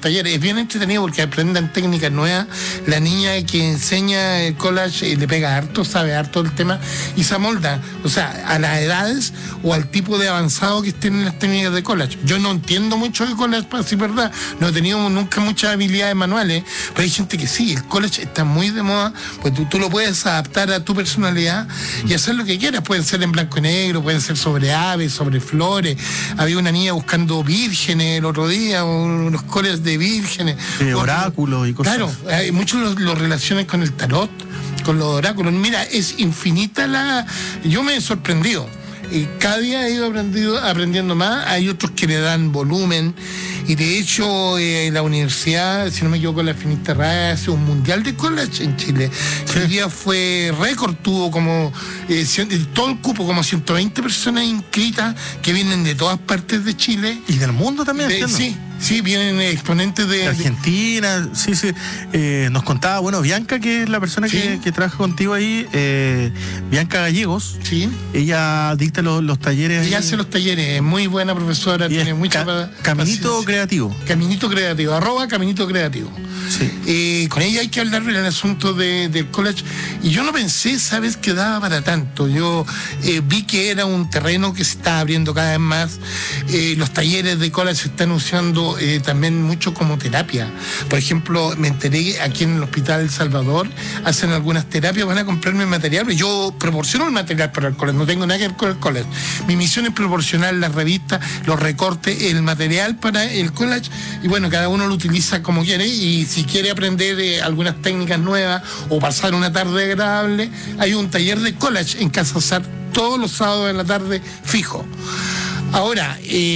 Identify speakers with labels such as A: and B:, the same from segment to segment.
A: taller. Es bien entretenido porque aprenden técnicas nuevas. La niña que enseña el collage le pega harto, sabe harto del tema y se amolda, o sea, a las edades o al tipo de avanzado que estén en las técnicas de collage. Yo no entiendo mucho de collage, para decir verdad. No he tenido nunca muchas habilidades manuales, pero hay gente que sí. El collage está muy de moda, pues tú lo puedes adaptar a tu personalidad y hacer lo que quieras. Pueden ser en blanco y negro, pueden ser sobre aves, sobre flores. Había una niña buscando vírgenes el otro día, unos collages de vírgenes.
B: Oráculos y cosas.
A: Claro, muchos los relacionan con el tarot, con los oráculos. Mira, es infinita Yo me he sorprendido. Y cada día he ido aprendiendo más. Hay otros que le dan volumen. Y de hecho, la universidad, si no me equivoco, la Finisterrae hace un mundial de collage en Chile. Sí. El día fue récord, tuvo como todo el cupo, como 120 personas inscritas que vienen de todas partes de Chile.
B: Y del mundo también.
A: Sí, vienen exponentes de
B: Argentina, sí. Nos contaba, Bianca, que es la persona que trabaja contigo ahí, Bianca Gallegos.
A: Sí.
B: Ella dicta los talleres.
A: Ella hace los talleres, es muy buena profesora, tiene mucha
B: Caminito Creativo.
A: Caminito Creativo, @Caminito Creativo. Sí. Con ella hay que hablar del asunto del collage. Y yo no pensé, ¿sabes?, que daba para tanto. Yo vi que era un terreno que se está abriendo cada vez más. Los talleres de collage se están usando también mucho como terapia. Por ejemplo, me enteré aquí en el Hospital El Salvador, hacen algunas terapias, van a comprarme material. Yo proporciono el material para el college, no tengo nada que ver con el college. Mi misión es proporcionar las revistas, los recortes, el material para el college, y bueno, cada uno lo utiliza como quiere, y si quiere aprender algunas técnicas nuevas o pasar una tarde agradable, hay un taller de college en Casa Sar todos los sábados en la tarde fijo. Ahora,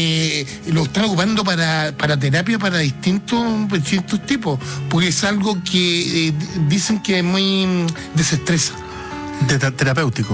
A: lo están ocupando para terapia para distintos tipos, porque es algo que dicen que es muy desestresa.
B: Terapéutico.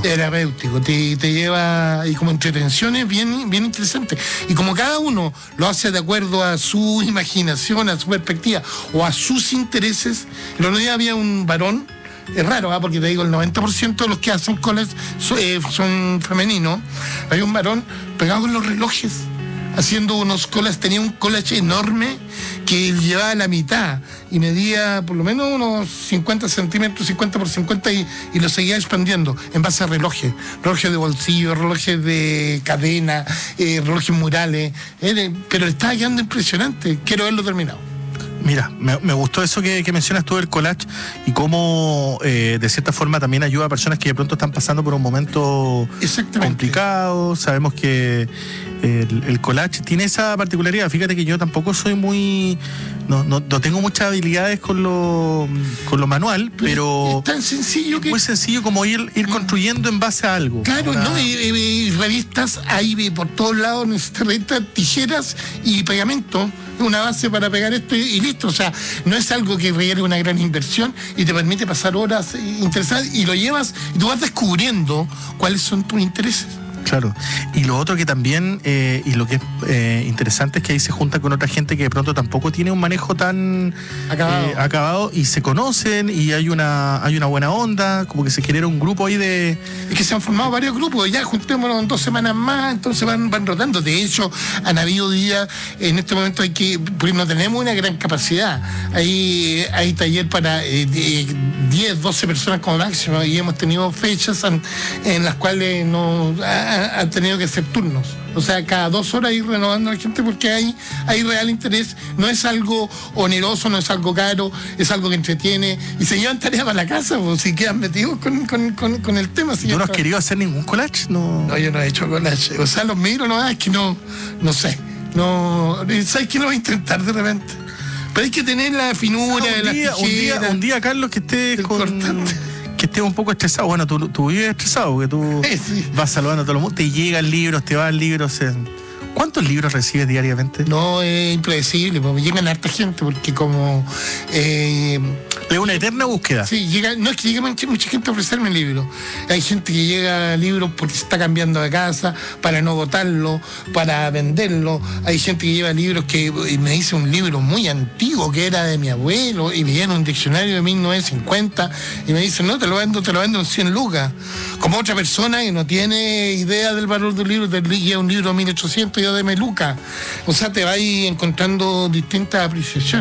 A: Te lleva, y como entretenciones bien interesante. Y como cada uno lo hace de acuerdo a su imaginación, a su perspectiva o a sus intereses. El otro día había un varón. Es raro, porque te digo, el 90% de los que hacen college son femeninos. Hay un varón pegado en los relojes, haciendo unos collages. Tenía un collage enorme que él llevaba a la mitad y medía por lo menos unos 50 centímetros, 50 por 50, y lo seguía expandiendo en base a relojes de bolsillo, relojes de cadena, relojes murales. Pero le estaba quedando impresionante. Quiero verlo terminado.
B: Mira, me gustó eso que mencionas tú del collage y cómo de cierta forma también ayuda a personas que de pronto están pasando por un momento complicado. Sabemos que el collage tiene esa particularidad. Fíjate que yo tampoco soy no tengo muchas habilidades con lo manual, pero
A: es tan sencillo
B: muy sencillo como ir construyendo en base a algo.
A: Claro, ¿no? Y revistas ahí por todos lados, necesitas revistas, tijeras y pegamento, una base para pegar esto y listo. O sea, no es algo que requiere una gran inversión y te permite pasar horas interesantes, y lo llevas y tú vas descubriendo cuáles son tus intereses.
B: Claro, y lo otro que también, y lo que es interesante, es que ahí se junta con otra gente que de pronto tampoco tiene un manejo tan acabado, y se conocen, y hay una buena onda, como que se genera un grupo ahí de...
A: Es que se han formado varios grupos, ya juntémonos en 2 semanas más, entonces van rotando. De hecho, han habido días, en este momento porque no tenemos una gran capacidad, hay taller para 10, 12 personas como máximo, y hemos tenido fechas en las cuales han tenido que hacer turnos. O sea, cada 2 horas ir renovando a la gente, porque hay real interés. No es algo oneroso, no es algo caro, es algo que entretiene y se llevan tareas para la casa, pues, si quedan metidos con el tema.
B: ¿Tú no has querido hacer ningún collage?
A: No, yo no he hecho collage. O sea, los miro, es que no sé. No, ¿sabes qué? Lo voy a intentar de repente. Pero hay que tener la finura de las tijeras.
B: Un día, Carlos, que estés que estés un poco estresado. Bueno, tú vives estresado, porque tú vas saludando a todo el mundo, te llegan libros, te van libros. ¿Cuántos libros recibes diariamente?
A: No, es impredecible, porque me llegan harta gente, porque como...
B: es una eterna búsqueda.
A: Sí, llega mucha gente a ofrecerme libros. Hay gente que llega a libros porque se está cambiando de casa, para no botarlo, para venderlo. Hay gente que lleva libros que me dice un libro muy antiguo que era de mi abuelo, y me llena un diccionario de 1950 y me dice, no, te lo vendo en 100 lucas. Como otra persona que no tiene idea del valor de un libro, te lleva un libro de 1800 y yo de Meluca. O sea, te vas encontrando distintas apreciaciones.